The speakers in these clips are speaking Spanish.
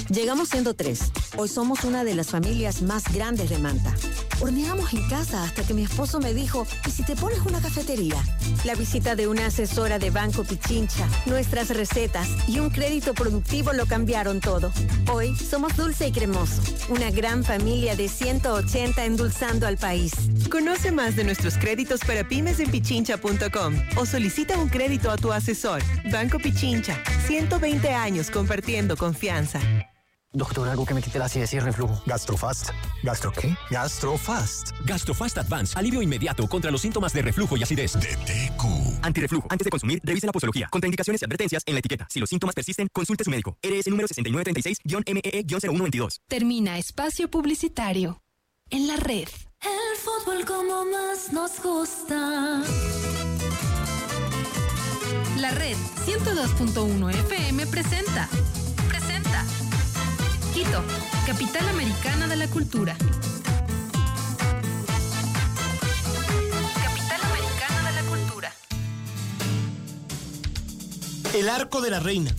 Llegamos siendo 3. Hoy somos una de las familias más grandes de Manta. Horneamos en casa hasta que mi esposo me dijo, ¿y si te pones una cafetería? La visita de una asesora de Banco Pichincha, nuestras recetas y un crédito productivo lo cambiaron todo. Hoy somos Dulce y Cremoso, una gran familia de 180 endulzando al país. Conoce más de nuestros créditos para pymes en pichincha.com o solicita un crédito a tu asesor. Banco Pichincha, 120 años compartiendo confianza. Doctor, algo que me quite la acidez y el reflujo. Gastrofast. ¿Gastro qué? Gastrofast. Gastrofast Advance. Alivio inmediato contra los síntomas de reflujo y acidez. De TQ. Antirreflujo. Antes de consumir, revise la posología. Contraindicaciones y advertencias en la etiqueta. Si los síntomas persisten, consulte a su médico. RS número 6936-MEE-0122. Termina espacio publicitario. En la red. El fútbol como más nos gusta. La red 102.1 FM presenta Quito, capital americana de la cultura. Capital americana de la cultura. El Arco de la Reina.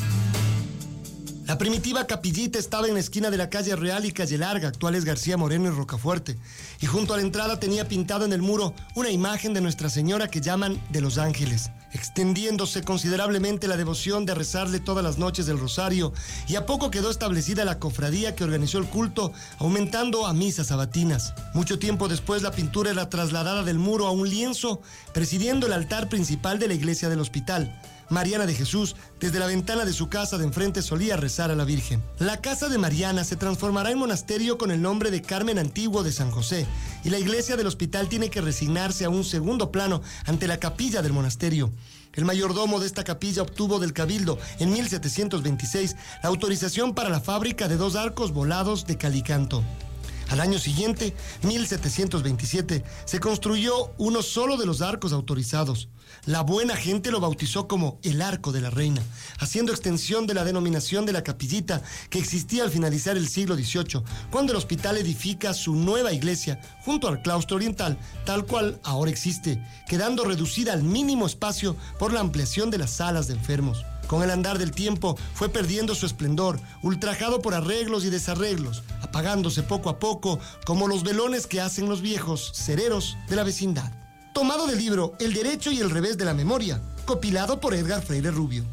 La primitiva capillita estaba en la esquina de la calle Real y calle Larga, actuales García Moreno y Rocafuerte, y junto a la entrada tenía pintado en el muro una imagen de Nuestra Señora que llaman de los Ángeles, extendiéndose considerablemente la devoción de rezarle todas las noches del rosario, y a poco quedó establecida la cofradía que organizó el culto, aumentando a misas sabatinas. Mucho tiempo después la pintura era trasladada del muro a un lienzo, presidiendo el altar principal de la iglesia del hospital. Mariana de Jesús, desde la ventana de su casa de enfrente solía rezar a la Virgen. La casa de Mariana se transformará en monasterio con el nombre de Carmen Antiguo de San José, y la iglesia del hospital tiene que resignarse a un segundo plano ante la capilla del monasterio. El mayordomo de esta capilla obtuvo del Cabildo en 1726 la autorización para la fábrica de 2 arcos volados de calicanto. Al año siguiente, 1727, se construyó uno solo de los arcos autorizados. La buena gente lo bautizó como el Arco de la Reina, haciendo extensión de la denominación de la capillita que existía al finalizar el siglo XVIII, cuando el hospital edifica su nueva iglesia junto al claustro oriental, tal cual ahora existe, quedando reducida al mínimo espacio por la ampliación de las salas de enfermos. Con el andar del tiempo fue perdiendo su esplendor, ultrajado por arreglos y desarreglos, apagándose poco a poco como los velones que hacen los viejos cereros de la vecindad. Tomado del libro El derecho y el revés de la memoria, compilado por Edgar Freire Rubio.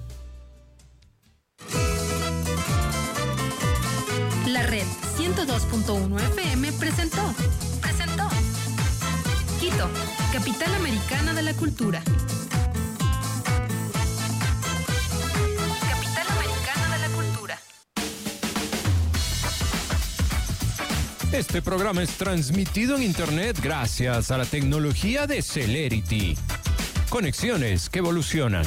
La red 102.1 FM presentó Quito, capital americana de la cultura. Este programa es transmitido en Internet gracias a la tecnología de Celerity. Conexiones que evolucionan.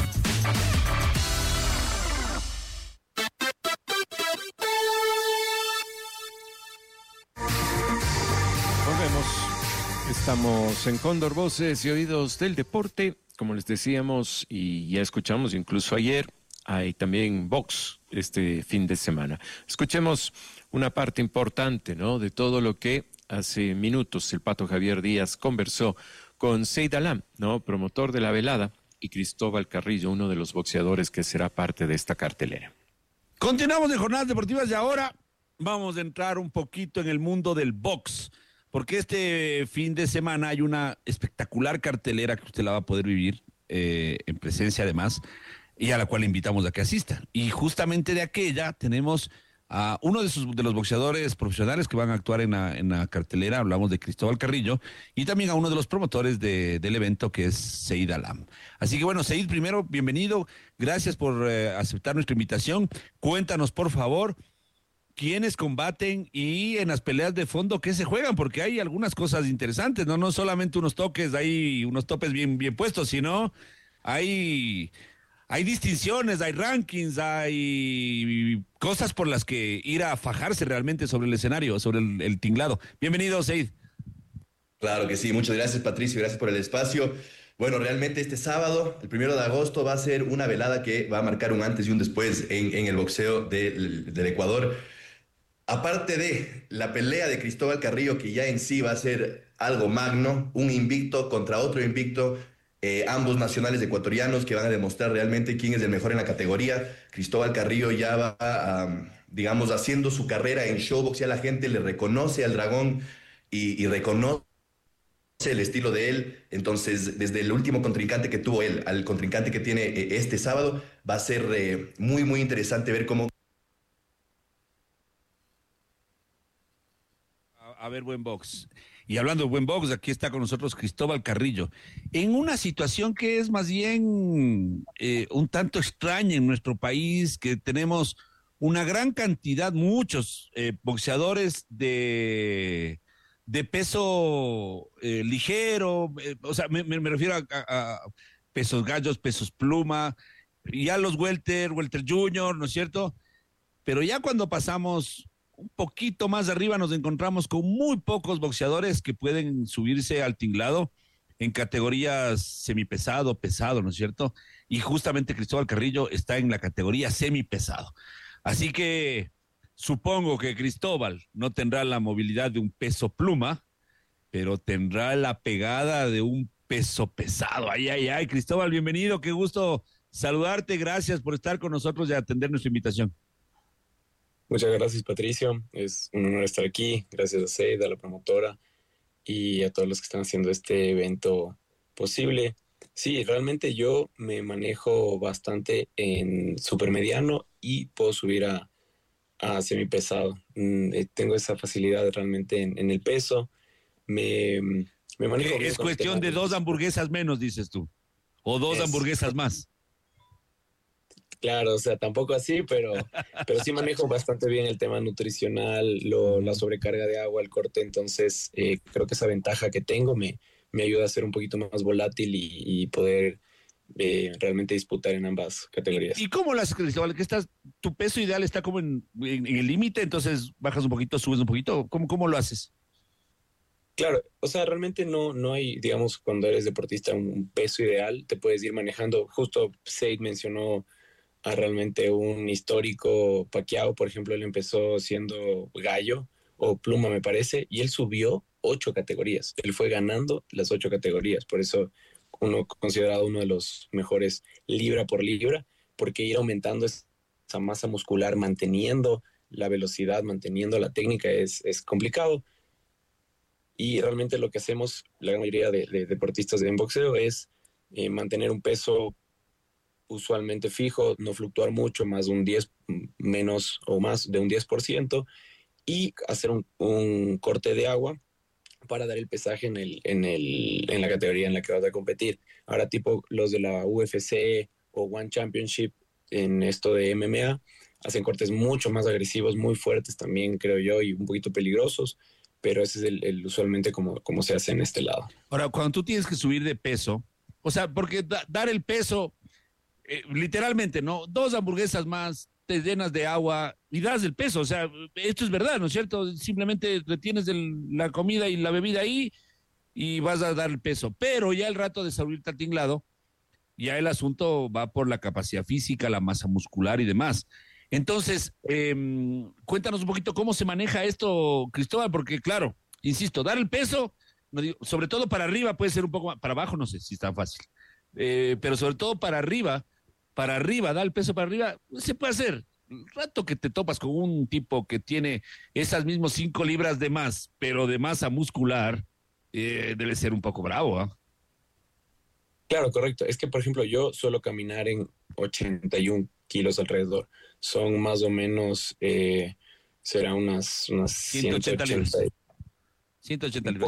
Volvemos. Estamos en Cóndor, Voces y Oídos del Deporte. Como les decíamos y ya escuchamos incluso ayer, hay también box este fin de semana. Escuchemos una parte importante, ¿no?, de todo lo que hace minutos el Pato Javier Díaz conversó con Seyd Alam, ¿no?, promotor de la velada, y Cristóbal Carrillo, uno de los boxeadores que será parte de esta cartelera. Continuamos en Jornadas Deportivas y ahora vamos a entrar un poquito en el mundo del box, porque este fin de semana hay una espectacular cartelera que usted la va a poder vivir en presencia además, y a la cual le invitamos a que asista. Y justamente de aquella tenemos a uno de los boxeadores profesionales que van a actuar en la cartelera. Hablamos de Cristóbal Carrillo, y también a uno de los promotores del evento, que es Seyd Alam. Así que bueno, Seyd, primero, bienvenido, gracias por aceptar nuestra invitación. Cuéntanos, por favor, quiénes combaten y en las peleas de fondo qué se juegan, porque hay algunas cosas interesantes, no solamente unos toques, hay unos topes bien puestos, sino hay distinciones, hay rankings, hay cosas por las que ir a fajarse realmente sobre el escenario, sobre el tinglado. Bienvenido, Seyd. Claro que sí, muchas gracias, Patricio, gracias por el espacio. Bueno, realmente este sábado, el 1 de agosto, va a ser una velada que va a marcar un antes y un después en el boxeo del Ecuador. Aparte de la pelea de Cristóbal Carrillo, que ya en sí va a ser algo magno, un invicto contra otro invicto, ambos nacionales ecuatorianos que van a demostrar realmente quién es el mejor en la categoría. Cristóbal Carrillo ya va digamos, haciendo su carrera en Showbox, ya la gente le reconoce al Dragón y reconoce el estilo de él. Entonces, desde el último contrincante que tuvo él al contrincante que tiene este sábado, va a ser muy, muy interesante ver cómo... A ver, buen box. Y hablando de buen box, aquí está con nosotros Cristóbal Carrillo. En una situación que es más bien un tanto extraña en nuestro país, que tenemos una gran cantidad, muchos boxeadores de peso ligero, o sea, me refiero a pesos gallos, pesos pluma, ya los welter junior, ¿no es cierto? Pero ya cuando pasamos un poquito más arriba nos encontramos con muy pocos boxeadores que pueden subirse al tinglado en categorías semipesado, pesado, ¿no es cierto? Y justamente Cristóbal Carrillo está en la categoría semipesado. Así que supongo que Cristóbal no tendrá la movilidad de un peso pluma, pero tendrá la pegada de un peso pesado. Ay, ay, ay, Cristóbal, bienvenido, qué gusto saludarte, gracias por estar con nosotros y atender nuestra invitación. Muchas gracias, Patricio. Es un honor estar aquí. Gracias a Seid, a la promotora y a todos los que están haciendo este evento posible. Sí, realmente yo me manejo bastante en supermediano y puedo subir a semipesado. Tengo esa facilidad realmente en el peso. Me manejo. Es cuestión de 2 hamburguesas menos, dices tú. O 2 hamburguesas más. Claro, o sea, tampoco así, pero sí manejo bastante bien el tema nutricional, la sobrecarga de agua, el corte, entonces creo que esa ventaja que tengo me ayuda a ser un poquito más volátil y poder realmente disputar en ambas categorías. ¿Y cómo lo haces, Cristóbal? ¿Tu peso ideal está como en el límite, entonces bajas un poquito, subes un poquito? ¿Cómo lo haces? Claro, o sea, realmente no hay, digamos, cuando eres deportista un peso ideal, te puedes ir manejando. Justo Seid mencionó a realmente un histórico Pacquiao, por ejemplo, él empezó siendo gallo o pluma, me parece, y él subió 8 categorías. Él fue ganando las 8 categorías, por eso considerado uno de los mejores libra por libra, porque ir aumentando esa masa muscular, manteniendo la velocidad, manteniendo la técnica es complicado. Y realmente lo que hacemos, la gran mayoría de deportistas en boxeo, es mantener un peso usualmente fijo, no fluctuar mucho, más de un 10, menos o más de un 10%, y hacer un corte de agua para dar el pesaje en la categoría en la que vas a competir. Ahora, tipo los de la UFC o One Championship en esto de MMA, hacen cortes mucho más agresivos, muy fuertes también, creo yo, y un poquito peligrosos, pero ese es el usualmente como se hace en este lado. Ahora, cuando tú tienes que subir de peso, o sea, porque dar el peso... literalmente, ¿no? 2 hamburguesas más, te llenas de agua y das el peso. O sea, esto es verdad, ¿no es cierto? Simplemente retienes la comida y la bebida ahí y vas a dar el peso. Pero ya el rato de subirte al tinglado, ya el asunto va por la capacidad física, la masa muscular y demás. Entonces, cuéntanos un poquito cómo se maneja esto, Cristóbal, porque claro, insisto, dar el peso, sobre todo para arriba puede ser un poco más, para abajo no sé si es tan fácil, pero sobre todo para arriba, da el peso para arriba, se puede hacer. El rato que te topas con un tipo que tiene esas mismas 5 libras de más, pero de masa muscular, debe ser un poco bravo, ¿ah? Claro, correcto. Es que, por ejemplo, yo suelo caminar en 81 kilos alrededor. Son más o menos, será unas 180 libras. 180 libras,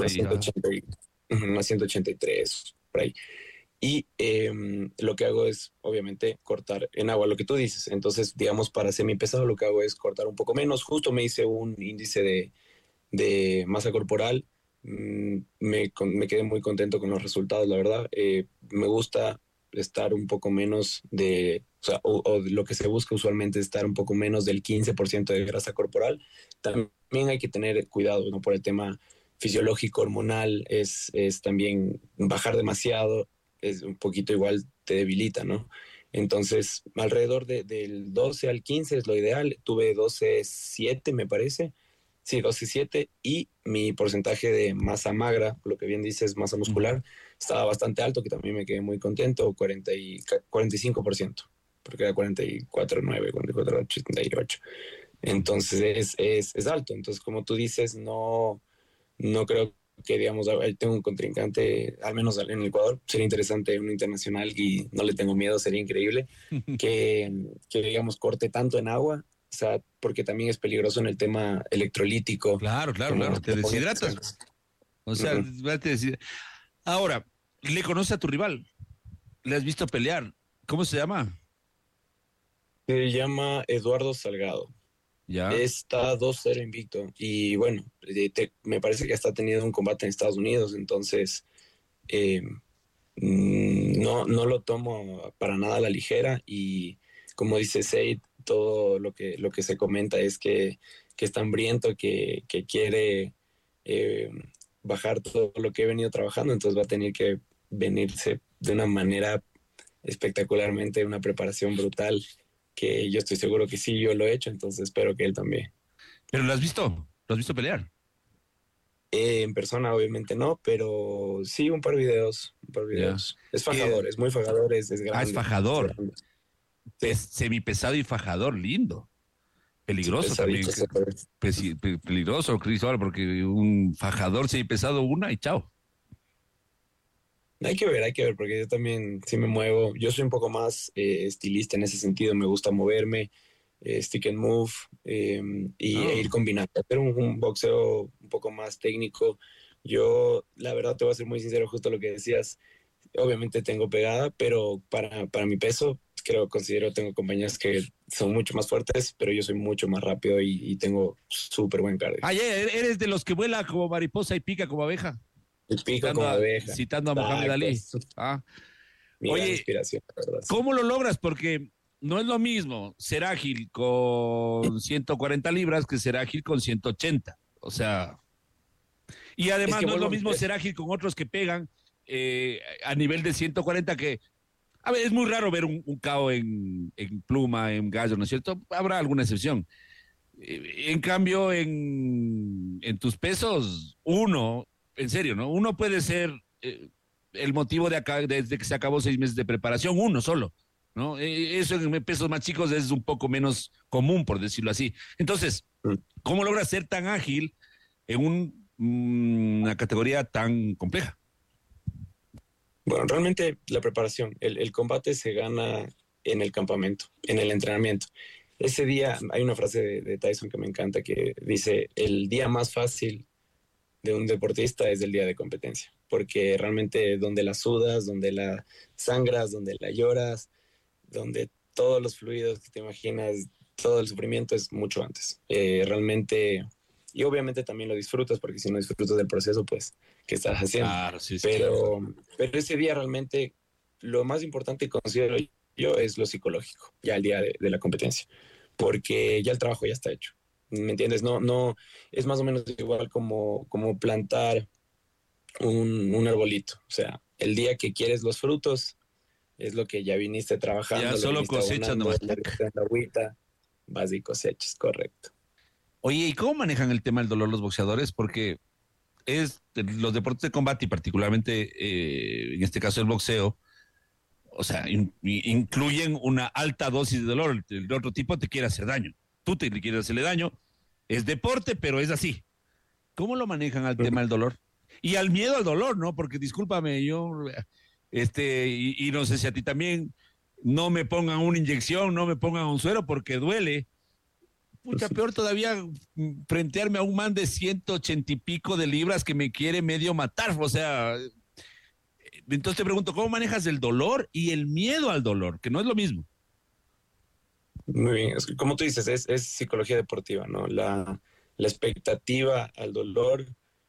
183, por ahí. Y lo que hago es, obviamente, cortar en agua, lo que tú dices. Entonces, digamos, para semipesado lo que hago es cortar un poco menos. Justo me hice un índice de masa corporal. Me quedé muy contento con los resultados, la verdad. Me gusta estar un poco menos o lo que se busca usualmente es estar un poco menos del 15% de grasa corporal. También hay que tener cuidado, ¿no? Por el tema fisiológico, hormonal, es también bajar demasiado, es un poquito igual te debilita, ¿no? Entonces, alrededor del 12 al 15 es lo ideal. Tuve 12.7, me parece. Sí, 12.7, y mi porcentaje de masa magra, lo que bien dices, masa muscular, estaba bastante alto, que también me quedé muy contento, 45%. porque era 44.9, 44.88. Entonces es alto. Entonces, como tú dices, no creo que, digamos, ahí tengo un contrincante, al menos en el Ecuador, sería interesante uno internacional y no le tengo miedo, sería increíble que digamos, corte tanto en agua, o sea, porque también es peligroso en el tema electrolítico. Claro, te deshidratas. O sea, te deshidratas. Ahora, ¿le conoces a tu rival? ¿Le has visto pelear? ¿Cómo se llama? Se llama Eduardo Salgado. Ya. Está 2-0 invicto. Y bueno, me parece que hasta ha tenido un combate en Estados Unidos, entonces no lo tomo para nada a la ligera. Y como dice Seid, todo lo que se comenta es que está hambriento, que quiere bajar todo lo que he venido trabajando, entonces va a tener que venirse de una manera espectacularmente, una preparación brutal, que yo estoy seguro que sí, yo lo he hecho, entonces espero que él también. ¿Pero lo has visto? ¿Lo has visto pelear? En persona obviamente no, pero sí un par de videos. Es fajador, es muy fajador, es grande. Es fajador. Es semipesado y fajador, lindo. Peligroso también. Peligroso, Cristóbal, porque un fajador semipesado, una y chao. Hay que ver, porque yo también sí me muevo. Yo soy un poco más estilista en ese sentido, me gusta moverme, stick and move, e ir combinando. Hacer un boxeo un poco más técnico. Yo, la verdad, te voy a ser muy sincero, justo lo que decías. Obviamente tengo pegada, pero para mi peso, tengo compañeros que son mucho más fuertes, pero yo soy mucho más rápido y tengo súper buen cardio. ¿Eres de los que vuela como mariposa y pica como abeja? Pico como abeja. Citando a Mohamed Ali. Oye, inspiración, la verdad, sí. ¿Cómo lo logras? Porque no es lo mismo ser ágil con 140 libras que ser ágil con 180. O sea, y además no es lo mismo ser ágil con otros que pegan a nivel de 140 que, a ver, es muy raro ver un KO en pluma, en gallo, ¿no es cierto? Habrá alguna excepción. En cambio, en tus pesos, en serio, ¿no? Uno puede ser el motivo de acá, desde que se acabó 6 meses de preparación, uno solo, ¿no? Eso en pesos más chicos es un poco menos común, por decirlo así. Entonces, ¿cómo logras ser tan ágil en una categoría tan compleja? Bueno, realmente la preparación, el combate se gana en el campamento, en el entrenamiento. Ese día, hay una frase de Tyson que me encanta que dice, el día más fácil de un deportista es el día de competencia, porque realmente donde la sudas, donde la sangras, donde la lloras, donde todos los fluidos que te imaginas, todo el sufrimiento es mucho antes. Realmente, y obviamente también lo disfrutas, porque si no disfrutas del proceso, pues, ¿qué estás haciendo? Claro, sí, pero ese día realmente lo más importante, considero yo, es lo psicológico, ya el día de la competencia, porque ya el trabajo ya está hecho. ¿Me entiendes? No, es más o menos igual como plantar un arbolito. O sea, el día que quieres los frutos es lo que ya viniste trabajando. Ya solo cosechas nomás. La agüita, vas y cosechas, correcto. Oye, ¿y cómo manejan el tema del dolor los boxeadores? Porque los deportes de combate y particularmente en este caso el boxeo, o sea, incluyen una alta dosis de dolor. El de otro tipo te quiere hacer daño. Tú te quieres hacerle daño. Es deporte, pero es así. ¿Cómo lo manejan al tema del dolor? Y al miedo al dolor, ¿no? Porque discúlpame, yo, y no sé si a ti también, no me pongan una inyección, no me pongan un suero porque duele. Pucha, peor todavía frentearme a un man de 180 y pico de libras que me quiere medio matar. O sea, entonces te pregunto, ¿cómo manejas el dolor y el miedo al dolor? Que no es lo mismo. Muy bien, como tú dices, es psicología deportiva, ¿no? La expectativa al dolor,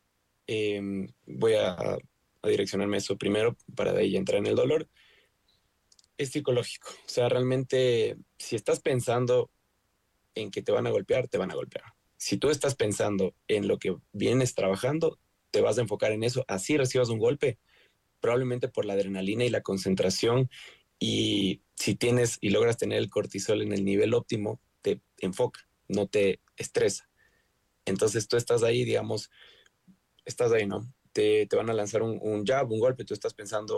voy a direccionarme eso primero para de ahí entrar en el dolor, es psicológico. O sea, realmente, si estás pensando en que te van a golpear, te van a golpear. Si tú estás pensando en lo que vienes trabajando, te vas a enfocar en eso. Así recibas un golpe, probablemente por la adrenalina y la concentración. Y si tienes y logras tener el cortisol en el nivel óptimo, te enfoca, no te estresa. Entonces tú estás ahí, digamos, estás ahí, ¿no? Te van a lanzar un jab, un golpe, tú estás pensando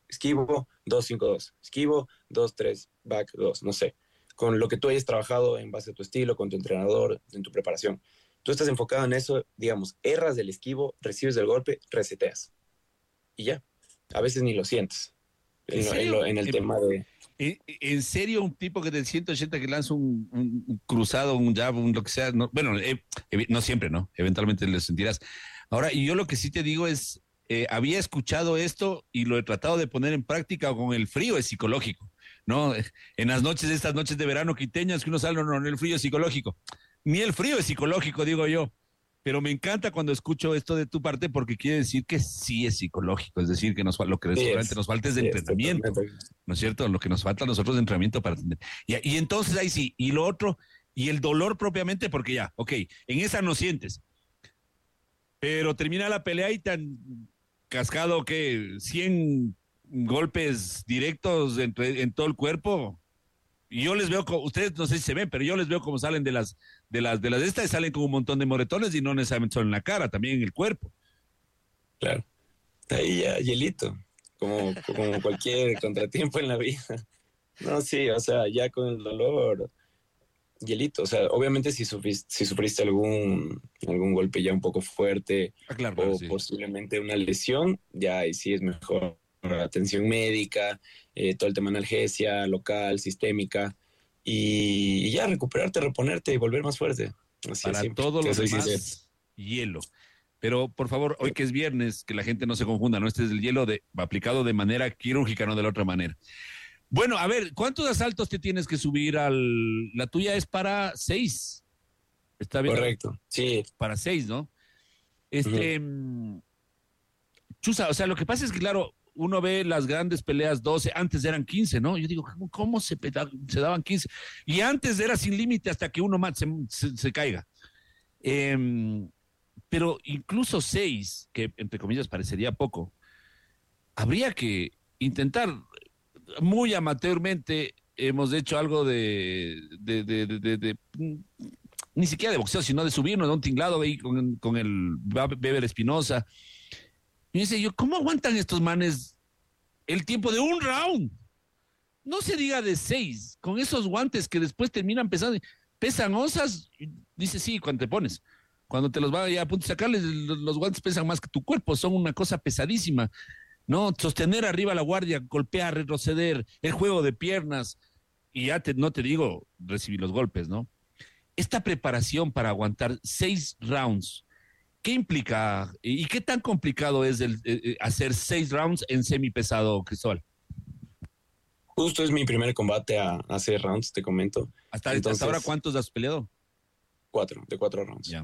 esquivo, 2-5-2, esquivo, 2-3, back 2, no sé. Con lo que tú hayas trabajado en base a tu estilo, con tu entrenador, en tu preparación. Tú estás enfocado en eso, digamos, erras del esquivo, recibes el golpe, reseteas. Y ya. A veces ni lo sientes. En el tema de... ¿En serio un tipo que del 180 que lanza un cruzado, un jab, un lo que sea? No, bueno, no siempre, ¿no? Eventualmente lo sentirás. Ahora, y yo lo que sí te digo es, había escuchado esto y lo he tratado de poner en práctica con el frío, es psicológico, ¿no? En las noches, estas noches de verano quiteñas que uno sale, no, el frío es psicológico. Ni el frío es psicológico, digo yo. Pero me encanta cuando escucho esto de tu parte porque quiere decir que sí es psicológico, es decir, que lo que realmente nos falta es de entrenamiento, ¿no es cierto? Lo que nos falta a nosotros de entrenamiento para atender. Y entonces ahí sí, y lo otro, y el dolor propiamente, porque ya, ok, en esa no sientes, pero termina la pelea y tan cascado que 100 golpes directos en todo el cuerpo. Y yo les veo, ustedes no sé si se ven, pero yo les veo como salen de las estas y salen con un montón de moretones y no necesariamente solo en la cara, también en el cuerpo. Claro. Ahí ya, hielito, como cualquier contratiempo en la vida. No, sí, o sea, ya con el dolor, hielito. O sea, obviamente si sufriste algún golpe ya un poco fuerte claro, o sí. Posiblemente una lesión, ya ahí sí es mejor atención médica, todo el tema de analgesia local, sistémica, y ya recuperarte, reponerte y volver más fuerte. Así para es, todo lo demás, hielo. Pero, por favor, hoy que es viernes, que la gente no se confunda, ¿no? Este es el hielo aplicado de manera quirúrgica, no de la otra manera. Bueno, a ver, ¿cuántos asaltos te tienes que subir la tuya es para 6? ¿Está bien? Correcto, sí. Para 6, ¿no? Chusa, o sea, lo que pasa es que, claro, uno ve las grandes peleas 12, antes eran 15, ¿no? Yo digo, ¿cómo se daban 15? Y antes era sin límite hasta que uno más se caiga. Pero incluso 6, que entre comillas parecería poco, habría que intentar, muy amateurmente, hemos hecho algo ni siquiera de boxeo, sino de subirnos a un tinglado ahí con el Beber Espinosa. Y dice yo, ¿cómo aguantan estos manes el tiempo de un round? No se diga de 6, con esos guantes que después terminan pesando, pesan onzas. Dice, sí, cuando te pones, cuando te los va ya a punto de sacarles, los guantes pesan más que tu cuerpo, son una cosa pesadísima, ¿no? Sostener arriba la guardia, golpear, retroceder, el juego de piernas, y ya no te digo recibir los golpes, ¿no? Esta preparación para aguantar 6 rounds, ¿qué implica y qué tan complicado es hacer 6 rounds en semipesado, Cristóbal? Justo es mi primer combate a 6 rounds, te comento. ¿Hasta ahora cuántos has peleado? 4, de 4 rounds. Ya.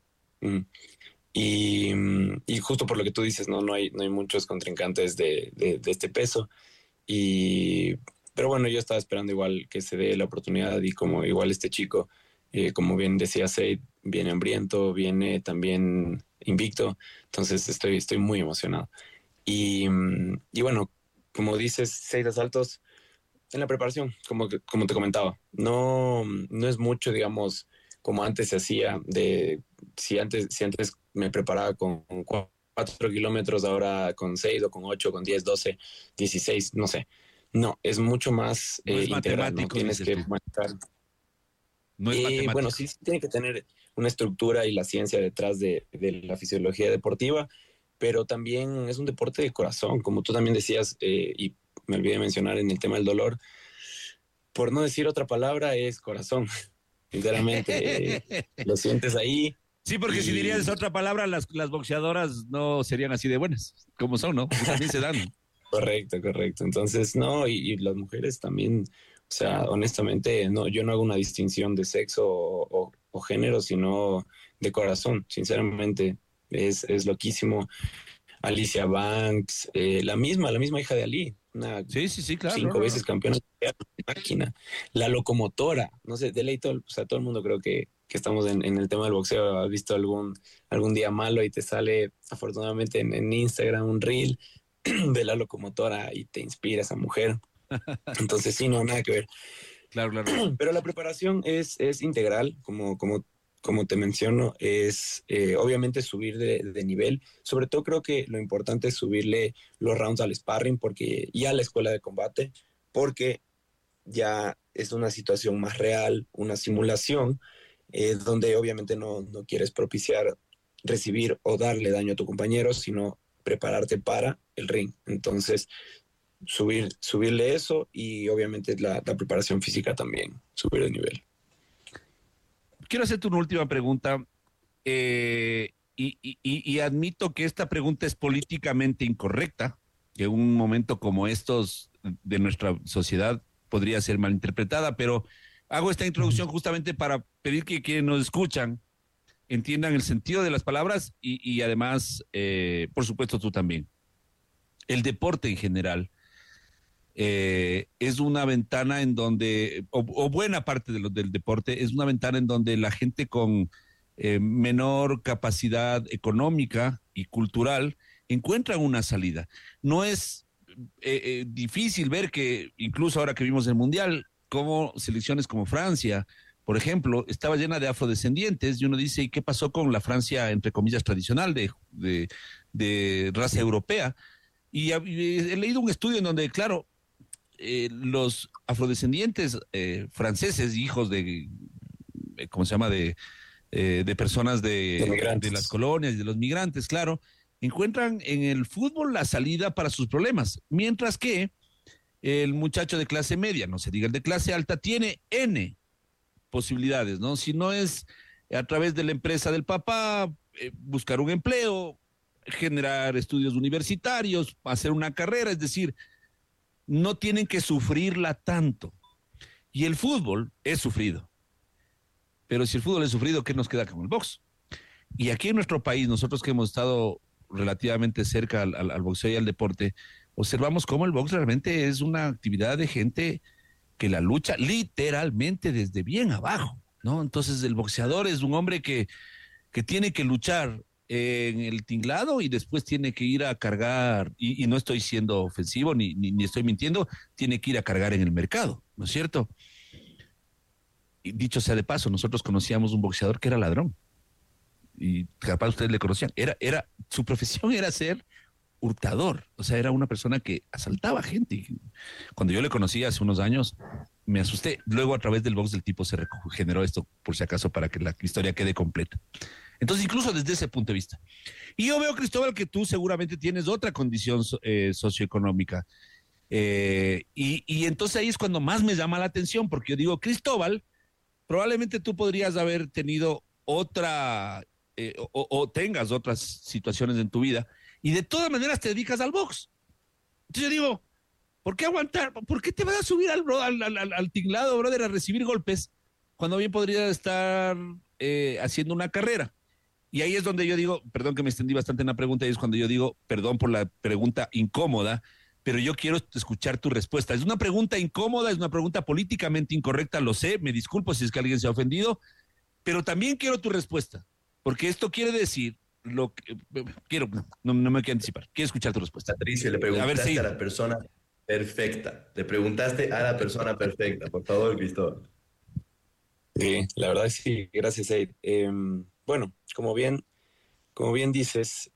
Y justo por lo que tú dices, no hay muchos contrincantes de este peso. Pero bueno, yo estaba esperando igual que se dé la oportunidad y como igual este chico, como bien decía Seid, viene hambriento, viene también invicto, entonces estoy muy emocionado. Y bueno, como dices, 6 asaltos en la preparación, como te comentaba, no es mucho, digamos, como antes se hacía, si antes me preparaba con 4 kilómetros, ahora con 6 o con 8, con 10, 12, 16, no sé. No, es mucho más integral, ¿no? Tienes que manejar. No es matemático. Bueno, sí tiene que tener una estructura y la ciencia detrás de la fisiología deportiva, pero también es un deporte de corazón, como tú también decías, y me olvidé de mencionar en el tema del dolor, por no decir otra palabra, es corazón. Sinceramente, lo sientes ahí. Sí, porque si dirías otra palabra, las boxeadoras no serían así de buenas, como son, ¿no? Porque también se dan. Correcto. Entonces, no, y las mujeres también, o sea, honestamente, no, yo no hago una distinción de sexo o género, sino de corazón, sinceramente, es loquísimo. Alicia Banks, la misma hija de Ali, sí, claro, 5 veces campeona de máquina, la locomotora, no sé, de ley todo el mundo creo que estamos en el tema del boxeo, has visto algún día malo y te sale afortunadamente en Instagram un reel de la locomotora y te inspira esa mujer. Entonces sí, no, nada que ver. Claro. Pero la preparación es integral, como como te menciono, es obviamente subir de nivel. Sobre todo creo que lo importante es subirle los rounds al sparring y a la escuela de combate, porque ya es una situación más real, una simulación, donde obviamente no quieres propiciar recibir o darle daño a tu compañero, sino prepararte para el ring. Entonces, subirle eso y obviamente la preparación física también, subir de nivel. Quiero hacerte una última pregunta y admito que esta pregunta es políticamente incorrecta, que en un momento como estos de nuestra sociedad podría ser malinterpretada, pero hago esta introducción justamente para pedir que quienes nos escuchan entiendan el sentido de las palabras y además, por supuesto, tú también. El deporte en general es una ventana en donde, o buena parte del deporte, es una ventana en donde la gente con menor capacidad económica y cultural encuentra una salida. No es difícil ver que, incluso ahora que vimos el Mundial, como selecciones como Francia, por ejemplo, estaba llena de afrodescendientes y uno dice, ¿y qué pasó con la Francia, entre comillas, tradicional de raza europea? Y he leído un estudio en donde, claro, los afrodescendientes franceses, hijos de, ¿cómo se llama?, de personas de las colonias y de los migrantes, claro, encuentran en el fútbol la salida para sus problemas, mientras que el muchacho de clase media, no se diga el de clase alta, tiene N posibilidades, ¿no? Si no es a través de la empresa del papá, buscar un empleo, generar estudios universitarios, hacer una carrera, es decir, no tienen que sufrirla tanto. Y el fútbol es sufrido. Pero si el fútbol es sufrido, ¿qué nos queda con el box? Y aquí en nuestro país, nosotros que hemos estado relativamente cerca al boxeo y al deporte, observamos cómo el box realmente es una actividad de gente que la lucha literalmente desde bien abajo, ¿no? Entonces el boxeador es un hombre que tiene que luchar en el tinglado y después tiene que ir a cargar, y no estoy siendo ofensivo ni estoy mintiendo, tiene que ir a cargar en el mercado, ¿no es cierto? Y dicho sea de paso, nosotros conocíamos un boxeador que era ladrón, y capaz ustedes le conocían, su profesión era ser hurtador, o sea, era una persona que asaltaba gente. Cuando yo le conocí hace unos años, me asusté. Luego a través del box del tipo se generó esto, por si acaso, para que la historia quede completa. Entonces, incluso desde ese punto de vista. Y yo veo, Cristóbal, que tú seguramente tienes otra condición socioeconómica. Y entonces ahí es cuando más me llama la atención, porque yo digo, Cristóbal, probablemente tú podrías haber tenido otra, o tengas otras situaciones en tu vida, y de todas maneras te dedicas al box. Entonces yo digo, ¿por qué aguantar? ¿Por qué te vas a subir al tinglado, brother, a recibir golpes, cuando bien podrías estar haciendo una carrera? Y ahí es donde yo digo, perdón que me extendí bastante en la pregunta, y es cuando yo digo, perdón por la pregunta incómoda, pero yo quiero escuchar tu respuesta. Es una pregunta incómoda, es una pregunta políticamente incorrecta, lo sé, me disculpo si es que alguien se ha ofendido, pero también quiero tu respuesta, porque esto quiere decir no me quiero anticipar, quiero escuchar tu respuesta. Patricio, le preguntaste a la persona perfecta, le preguntaste a la persona perfecta, por favor, Cristóbal. Sí, la verdad sí, gracias, Eid. Bueno, como bien dices,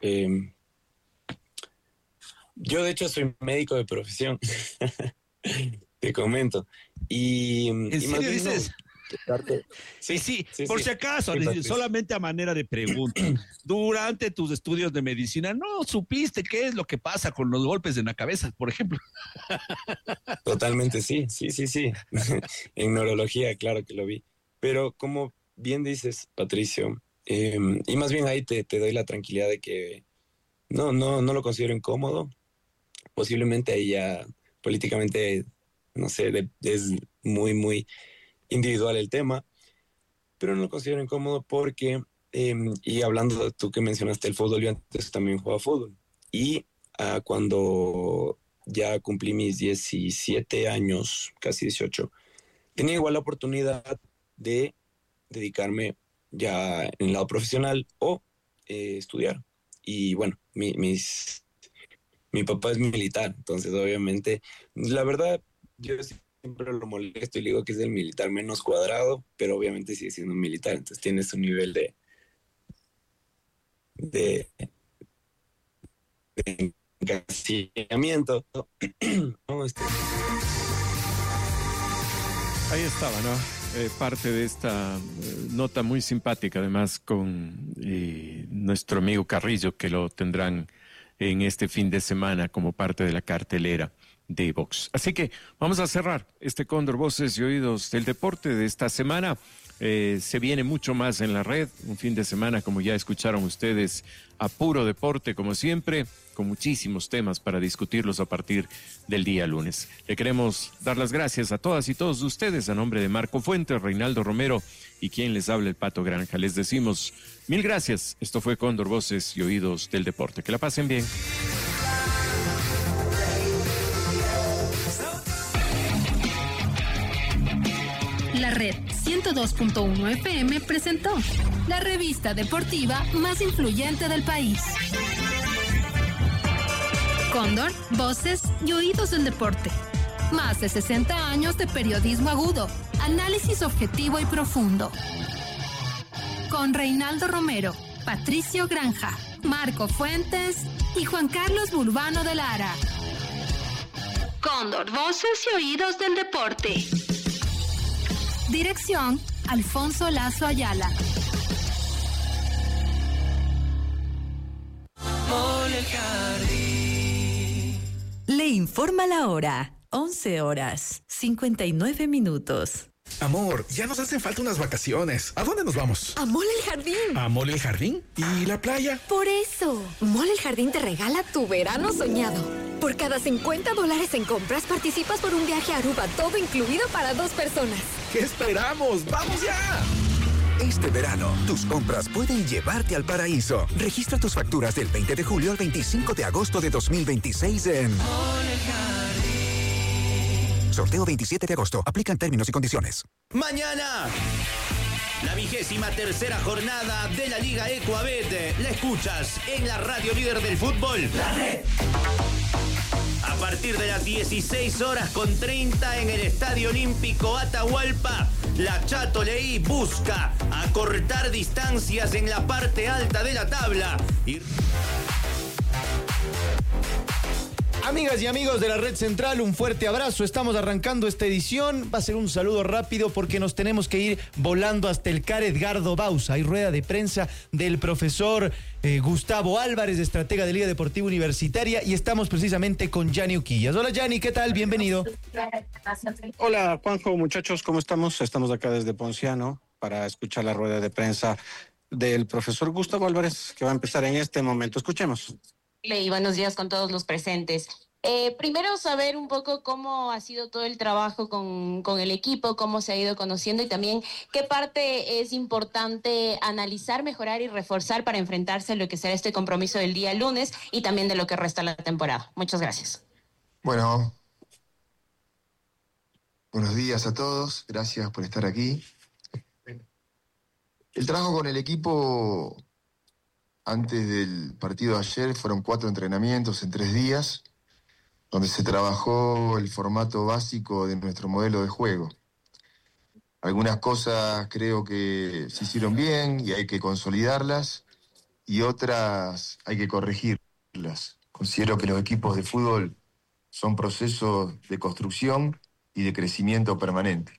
yo de hecho soy médico de profesión, te comento. ¿En serio dices? Sí, por si acaso, solamente a manera de pregunta. Durante tus estudios de medicina, ¿no supiste qué es lo que pasa con los golpes en la cabeza, por ejemplo? Totalmente, sí. En neurología, claro que lo vi. Pero como bien dices, Patricio, y más bien ahí te doy la tranquilidad de que no lo considero incómodo. Posiblemente ahí ya políticamente, no sé, es muy individual el tema, pero no lo considero incómodo porque, y hablando de tú que mencionaste el fútbol, yo antes también jugaba fútbol. Y cuando ya cumplí mis 17 años, casi 18, tenía igual la oportunidad de dedicarme ya en el lado profesional o estudiar. Y bueno, mi papá es militar, entonces obviamente, la verdad, yo siempre lo molesto y le digo que es el militar menos cuadrado, pero obviamente sigue siendo un militar, entonces tiene su nivel de encasillamiento. ¿No? Ahí estaba, ¿no? Parte de esta nota muy simpática, además, con nuestro amigo Carrillo, que lo tendrán en este fin de semana como parte de la cartelera de Vox. Así que vamos a cerrar este Cóndor Voces y Oídos del Deporte de esta semana. Se viene mucho más en la red, un fin de semana, como ya escucharon ustedes, a puro deporte, como siempre, con muchísimos temas para discutirlos a partir del día lunes. Le queremos dar las gracias a todas y todos ustedes, a nombre de Marco Fuentes, Reinaldo Romero y quien les habla, el Pato Granja. Les decimos mil gracias. Esto fue Cóndor Voces y Oídos del Deporte. Que la pasen bien. La Red 102.1 FM presentó la revista deportiva más influyente del país. Cóndor, Voces y Oídos del Deporte. Más de 60 años de periodismo agudo, análisis objetivo y profundo. Con Reinaldo Romero, Patricio Granja, Marco Fuentes y Juan Carlos Burbano de Lara. Cóndor, Voces y Oídos del Deporte. Dirección, Alfonso Lazo Ayala. Le informa la hora. 11 horas, 59 minutos. Amor, ya nos hacen falta unas vacaciones. ¿A dónde nos vamos? A Mall El Jardín. ¿A Mall El Jardín? ¿Y la playa? Por eso, Mall El Jardín te regala tu verano soñado. Por cada $50 en compras participas por un viaje a Aruba, todo incluido para 2 personas. ¿Qué esperamos? ¡Vamos ya! Este verano, tus compras pueden llevarte al paraíso. Registra tus facturas del 20 de julio al 25 de agosto de 2026 en... Sorteo 27 de agosto. Aplican términos y condiciones. Mañana, la 23ª jornada de la Liga Ecuabet. La escuchas en la radio líder del fútbol. La Red. A partir de las 16:30 en el Estadio Olímpico Atahualpa, la Chato Leí busca acortar distancias en la parte alta de la tabla. Amigas y amigos de la Red Central, un fuerte abrazo. Estamos arrancando esta edición. Va a ser un saludo rápido porque nos tenemos que ir volando hasta el CAR Edgardo Bauza. Hay rueda de prensa del profesor Gustavo Álvarez, estratega de Liga Deportiva Universitaria, y estamos precisamente con Gianni Uquillas. Hola Gianni, ¿qué tal? Bienvenido. Hola Juanjo, muchachos, ¿cómo estamos? Estamos acá desde Ponciano para escuchar la rueda de prensa del profesor Gustavo Álvarez, que va a empezar en este momento. Escuchemos. Y buenos días con todos los presentes. Primero saber un poco cómo ha sido todo el trabajo con el equipo, cómo se ha ido conociendo y también qué parte es importante analizar, mejorar y reforzar para enfrentarse a lo que será este compromiso del día lunes y también de lo que resta la temporada. Muchas gracias. Bueno, buenos días a todos, gracias por estar aquí. El trabajo con el equipo antes del partido de ayer fueron 4 entrenamientos en 3 días, donde se trabajó el formato básico de nuestro modelo de juego. Algunas cosas creo que se hicieron bien y hay que consolidarlas, y otras hay que corregirlas. Considero que los equipos de fútbol son procesos de construcción y de crecimiento permanente.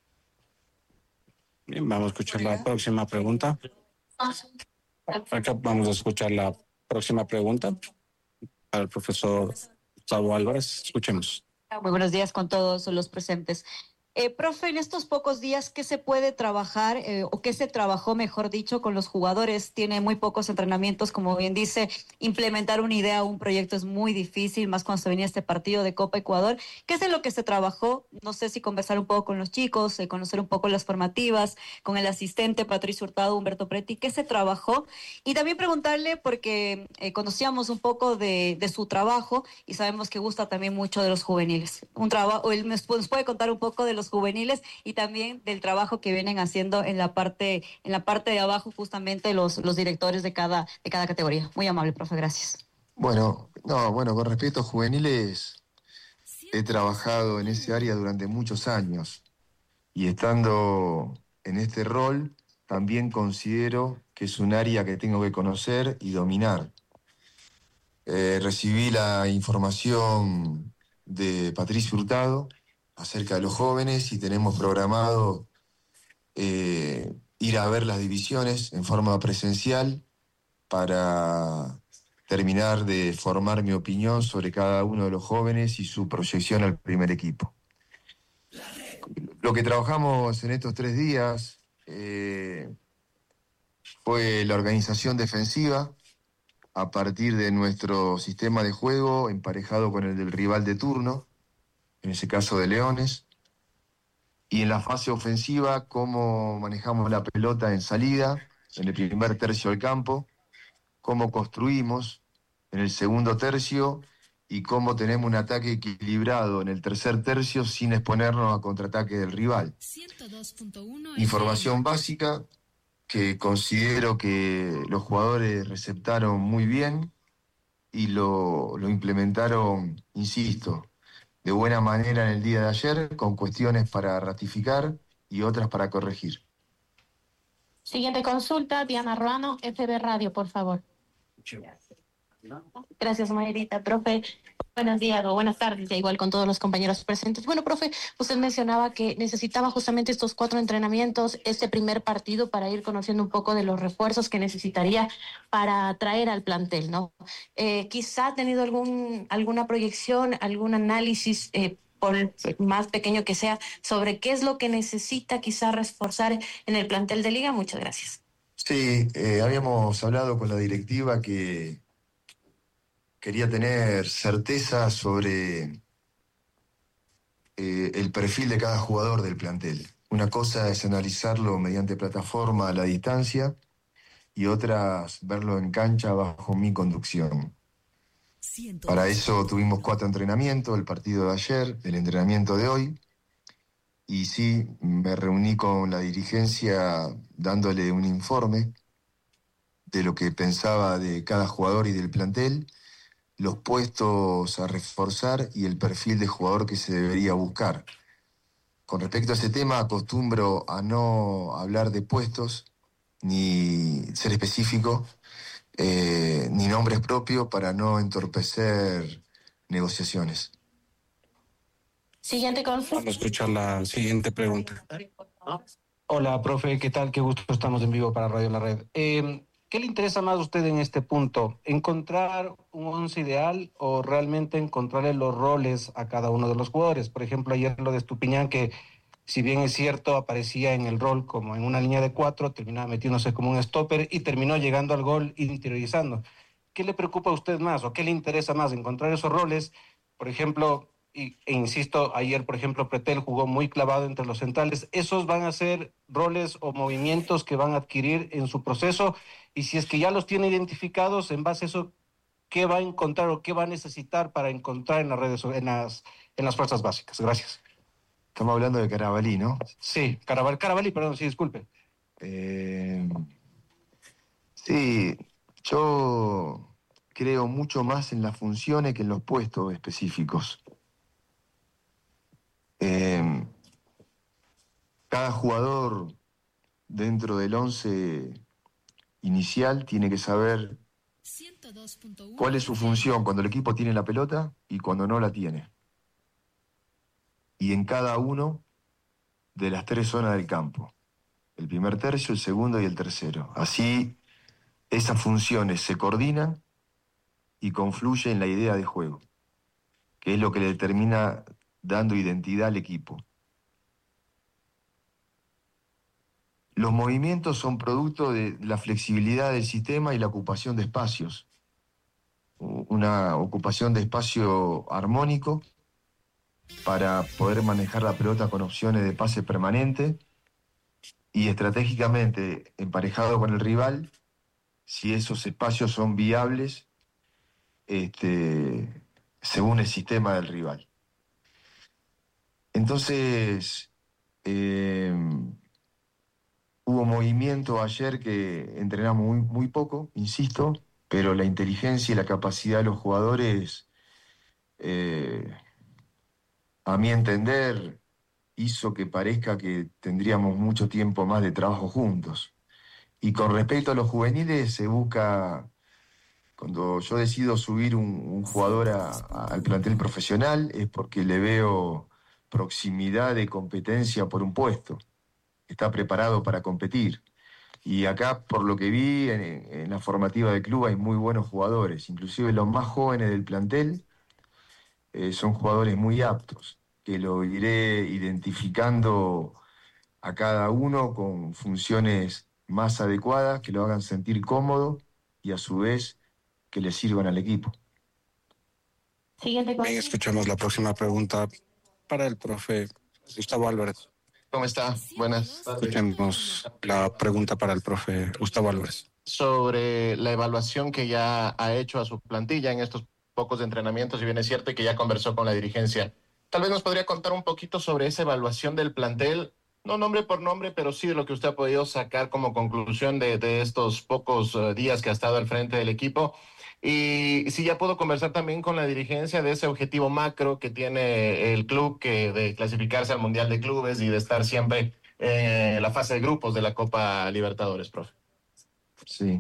Bien, vamos a escuchar la próxima pregunta. Acá vamos a escuchar la próxima pregunta para el profesor Gustavo Álvarez. Escuchemos. Muy buenos días con todos los presentes. Profe, en estos pocos días, ¿qué se puede trabajar o qué se trabajó, mejor dicho, con los jugadores? Tiene muy pocos entrenamientos, como bien dice, implementar una idea o un proyecto es muy difícil, más cuando se venía este partido de Copa Ecuador. ¿Qué es en lo que se trabajó? No sé si conversar un poco con los chicos, conocer un poco las formativas, con el asistente Patricio Hurtado, Humberto Preti, ¿qué se trabajó? Y también preguntarle, porque conocíamos un poco de su trabajo y sabemos que gusta también mucho de los juveniles. Un trabajo, él nos puede contar un poco de los juveniles y también del trabajo que vienen haciendo en la parte de abajo, justamente los directores de cada categoría. Muy amable, profe, gracias. Bueno, con respecto a juveniles, he trabajado en ese área durante muchos años y estando en este rol también considero que es un área que tengo que conocer y dominar. Recibí la información de Patricio Hurtado acerca de los jóvenes y tenemos programado ir a ver las divisiones en forma presencial para terminar de formar mi opinión sobre cada uno de los jóvenes y su proyección al primer equipo. Lo que trabajamos en estos 3 días fue la organización defensiva a partir de nuestro sistema de juego emparejado con el del rival de turno, en ese caso de Leones, y en la fase ofensiva cómo manejamos la pelota en salida, en el primer tercio del campo, cómo construimos en el segundo tercio y cómo tenemos un ataque equilibrado en el tercer tercio sin exponernos a contraataque del rival. 102.1 Información básica que considero que los jugadores receptaron muy bien y lo implementaron, insisto, de buena manera en el día de ayer, con cuestiones para ratificar y otras para corregir. Siguiente consulta, Diana Ruano, FB Radio, por favor. Gracias, Mayerita. Profe, buenos días o buenas tardes, ya igual con todos los compañeros presentes. Bueno, profe, usted mencionaba que necesitaba justamente estos 4 entrenamientos, este primer partido, para ir conociendo un poco de los refuerzos que necesitaría para traer al plantel, ¿no? Quizá ha tenido alguna proyección, algún análisis, por más pequeño que sea, sobre qué es lo que necesita quizá reforzar en el plantel de Liga. Muchas gracias. Sí, habíamos hablado con la directiva que quería tener certeza sobre el perfil de cada jugador del plantel. Una cosa es analizarlo mediante plataforma a la distancia y otra verlo en cancha bajo mi conducción. Para eso tuvimos 4 entrenamientos, el partido de ayer, el entrenamiento de hoy, y sí, me reuní con la dirigencia dándole un informe de lo que pensaba de cada jugador y del plantel, los puestos a reforzar y el perfil de jugador que se debería buscar. Con respecto a ese tema, acostumbro a no hablar de puestos, ni ser específico, ni nombres propios para no entorpecer negociaciones. Siguiente consulta. Vamos a escuchar la siguiente pregunta. Hola, profe, ¿qué tal? Qué gusto, estamos en vivo para Radio La Red. ¿Qué le interesa más a usted en este punto? ¿Encontrar un 11 ideal o realmente encontrarle los roles a cada uno de los jugadores? Por ejemplo, ayer lo de Estupiñán, que si bien es cierto, aparecía en el rol como en una línea de 4, terminaba metiéndose como un stopper y terminó llegando al gol interiorizando. ¿Qué le preocupa a usted más o qué le interesa más? ¿Encontrar esos roles? Por ejemplo, e insisto, ayer, por ejemplo, Pretel jugó muy clavado entre los centrales. ¿Esos van a ser roles o movimientos que van a adquirir en su proceso? Y si es que ya los tiene identificados, en base a eso, ¿qué va a encontrar o qué va a necesitar para encontrar en las redes, en las fuerzas básicas? Gracias. Estamos hablando de Carabalí, ¿no? Sí, Carabalí, perdón, sí, disculpe. Sí, yo creo mucho más en las funciones que en los puestos específicos. Cada jugador dentro del 11 inicial tiene que saber cuál es su función cuando el equipo tiene la pelota y cuando no la tiene. Y en cada uno de las 3 zonas del campo. El primer tercio, el segundo y el tercero. Así esas funciones se coordinan y confluyen en la idea de juego, que es lo que le termina dando identidad al equipo. Los movimientos son producto de la flexibilidad del sistema y la ocupación de espacios. Una ocupación de espacio armónico para poder manejar la pelota con opciones de pase permanente y estratégicamente emparejado con el rival, si esos espacios son viables según el sistema del rival. Entonces, hubo movimiento ayer que entrenamos muy poco, insisto, pero la inteligencia y la capacidad de los jugadores a mi entender, hizo que parezca que tendríamos mucho tiempo más de trabajo juntos. Y con respecto a los juveniles, se busca, cuando yo decido subir un jugador al plantel profesional, es porque le veo proximidad de competencia por un puesto. Está preparado para competir. Y acá, por lo que vi, en la formativa del club hay muy buenos jugadores. Inclusive los más jóvenes del plantel son jugadores muy aptos, que lo iré identificando a cada uno con funciones más adecuadas, que lo hagan sentir cómodo y a su vez que le sirvan al equipo. Bien, escuchamos la próxima pregunta para el profe Gustavo Álvarez. ¿Cómo está? Buenas. Escuchemos la pregunta para el profe Gustavo Álvarez. Sobre la evaluación que ya ha hecho a su plantilla en estos pocos entrenamientos, si bien es cierto que ya conversó con la dirigencia. Tal vez nos podría contar un poquito sobre esa evaluación del plantel, no nombre por nombre, pero sí de lo que usted ha podido sacar como conclusión de estos pocos días que ha estado al frente del equipo. Y si ya pudo conversar también con la dirigencia de ese objetivo macro que tiene el club, que de clasificarse al Mundial de Clubes y de estar siempre en la fase de grupos de la Copa Libertadores, profe. Sí.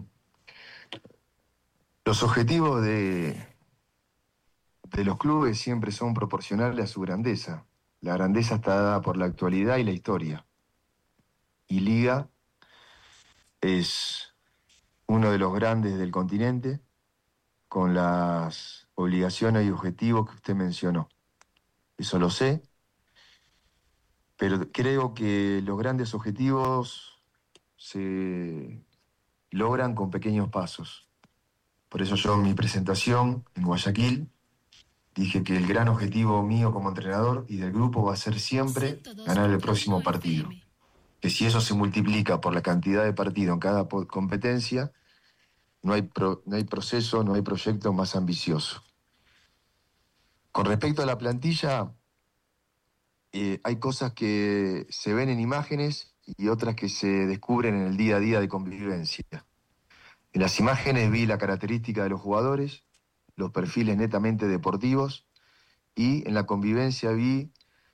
Los objetivos de los clubes siempre son proporcionales a su grandeza. La grandeza está dada por la actualidad y la historia. Y Liga es uno de los grandes del continente, con las obligaciones y objetivos que usted mencionó. Eso lo sé, pero creo que los grandes objetivos se logran con pequeños pasos. Por eso yo en mi presentación en Guayaquil dije que el gran objetivo mío como entrenador y del grupo va a ser siempre ganar el próximo partido. Que si eso se multiplica por la cantidad de partidos en cada competencia, no hay proceso, no hay proyecto más ambicioso. Con respecto a la plantilla, hay cosas que se ven en imágenes y otras que se descubren en el día a día de convivencia. En las imágenes vi la característica de los jugadores, los perfiles netamente deportivos, y en la convivencia vi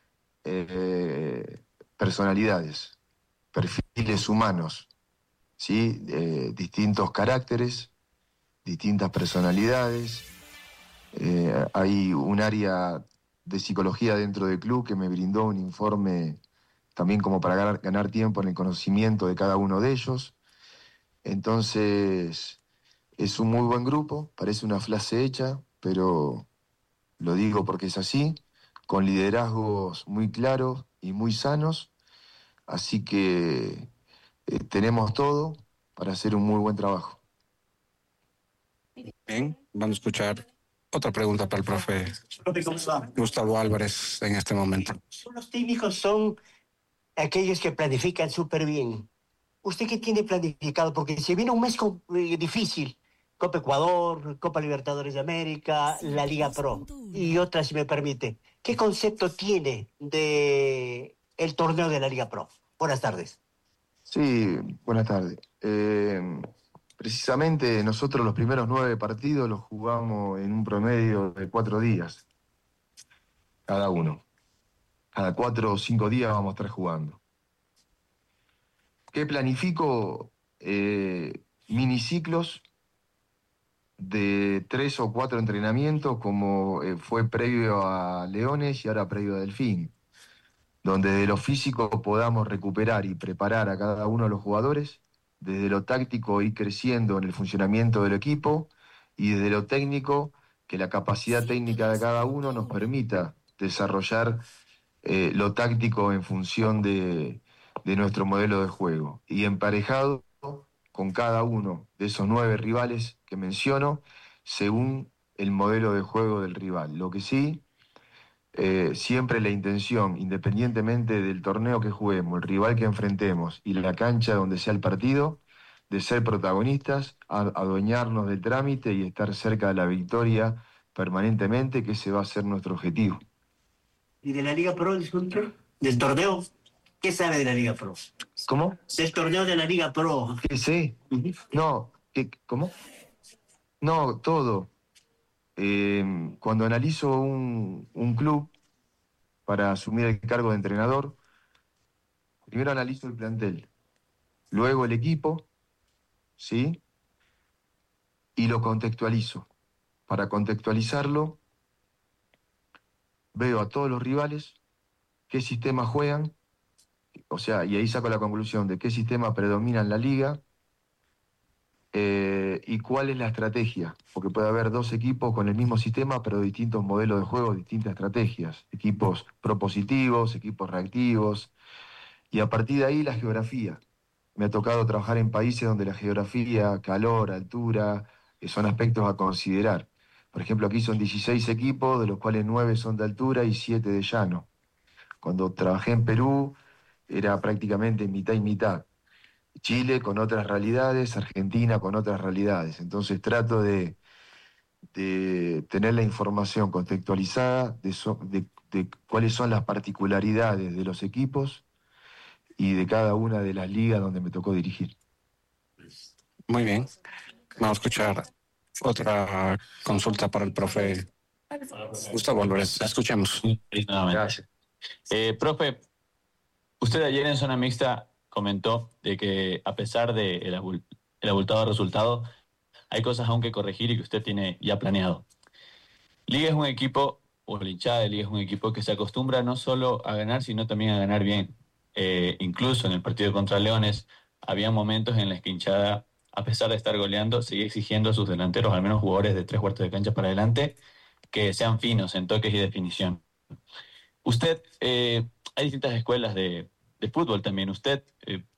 personalidades, perfiles humanos, ¿sí? Distintos caracteres, distintas personalidades. Hay un área de psicología dentro del club que me brindó un informe también como para ganar tiempo en el conocimiento de cada uno de ellos. Entonces, es un muy buen grupo, parece una frase hecha, pero lo digo porque es así, con liderazgos muy claros y muy sanos, así que tenemos todo para hacer un muy buen trabajo. Bien, vamos a escuchar otra pregunta para el profe Gustavo Álvarez en este momento. Los técnicos son aquellos que planifican súper bien. ¿Usted qué tiene planificado? Porque se viene un mes difícil. Copa Ecuador, Copa Libertadores de América, la Liga Pro y otras, si me permite. ¿Qué concepto tiene de el torneo de la Liga Pro? Buenas tardes. Sí, buenas tardes. Precisamente nosotros los primeros 9 partidos los jugamos en un promedio de 4 días, cada uno. Cada 4 o 5 días vamos a estar jugando. ¿Qué planifico? Miniciclos de 3 o 4 entrenamientos, como fue previo a Leones y ahora previo a Delfín, donde de lo físico podamos recuperar y preparar a cada uno de los jugadores, desde lo táctico ir creciendo en el funcionamiento del equipo, y desde lo técnico, que la capacidad técnica de cada uno nos permita desarrollar lo táctico en función de nuestro modelo de juego, y emparejado con cada uno de esos 9 rivales que menciono, según el modelo de juego del rival. Lo que sí, siempre la intención, independientemente del torneo que juguemos, el rival que enfrentemos y la cancha donde sea el partido, de ser protagonistas, adueñarnos del trámite y estar cerca de la victoria permanentemente, que ese va a ser nuestro objetivo. ¿Y de la Liga Pro, disculpe? ¿Del torneo? ¿Qué sabe de la Liga Pro? ¿Cómo? Del torneo de la Liga Pro. ¿Qué sé? No, ¿cómo? No, todo. Cuando analizo un club, para asumir el cargo de entrenador, primero analizo el plantel, luego el equipo, ¿sí? Y lo contextualizo. Para contextualizarlo, veo a todos los rivales, qué sistema juegan, o sea, y ahí saco la conclusión de qué sistema predomina en la liga y cuál es la estrategia, porque puede haber dos equipos con el mismo sistema, pero distintos modelos de juego, distintas estrategias, equipos propositivos, equipos reactivos, y a partir de ahí la geografía. Me ha tocado trabajar en países donde la geografía, calor, altura, son aspectos a considerar. Por ejemplo, aquí son 16 equipos, de los cuales 9 son de altura y 7 de llano. Cuando trabajé en Perú, era prácticamente mitad y mitad. Chile con otras realidades, Argentina con otras realidades. Entonces trato de tener la información contextualizada de cuáles son las particularidades de los equipos y de cada una de las ligas donde me tocó dirigir. Muy bien. Vamos a escuchar otra consulta para el profe Gustavo Álvarez. Escuchemos. Gracias. Profe, usted ayer en zona mixta comentó de que a pesar del abultado resultado, hay cosas aún que corregir y que usted tiene ya planeado. Liga es un equipo, o la hinchada de Liga es un equipo que se acostumbra no solo a ganar, sino también a ganar bien. Incluso en el partido contra Leones, había momentos en los que hinchada, a pesar de estar goleando, seguía exigiendo a sus delanteros, al menos jugadores de 3/4 de cancha para adelante, que sean finos en toques y definición. Usted, hay distintas escuelas de fútbol también. Usted